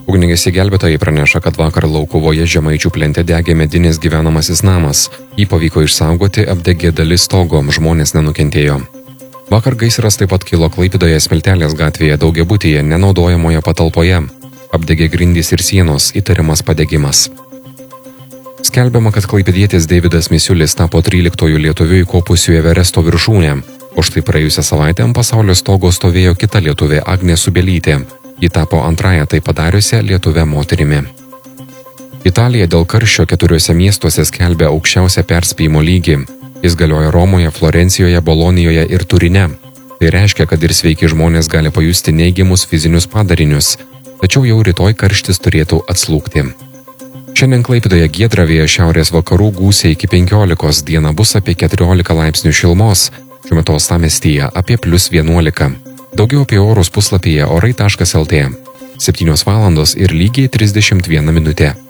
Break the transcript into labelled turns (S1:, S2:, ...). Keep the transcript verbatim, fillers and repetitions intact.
S1: Ugniagesiai gelbėtojai praneša, kad vakar Laukuvoje Žemaičių plente degė medinis gyvenamasis namas. Jį pavyko išsaugoti, apdegė dalis stogo, žmonės nenukentėjo. Vakar gaisras taip pat kilo Klaipėdoje Smiltelės gatvėje daugiabutyje nenaudojamoje patalpoje. Apdegė grindys ir sienos, įtariamas padegimas. Skelbiama, kad klaipėdietis Deividas Misiulis tapo tryliktuoju lietuviu įkopusiu Everesto viršūnę. O štai praėjusią savaitę ant pasaulio stogo stovėjo kita lietuvė Agnė Subelytė. Ji tapo antrąją tai padariusią lietuvę moterimi. Italija dėl karščio keturiuose miestuose skelbia aukščiausią perspėjimo lygį. Jis galioja Romoje, Florencijoje, Bolonijoje ir Turine. Tai reiškia, kad ir sveiki žmonės gali pajusti neigiamus fizinius padarinius, tačiau jau rytoj karštis turėtų atslūgti. Šiandien Klaipėdoje giedra, vėjas šiaurės vakarų gūsiai iki penkiolikos, dieną bus apie keturiolika laipsnių šilumos, šiuo metu uostamiestyje apie plius vienuolika. Daugiau apie orus puslapyje orai taškas lt. septynios valandos ir lygiai trisdešimt viena minutė.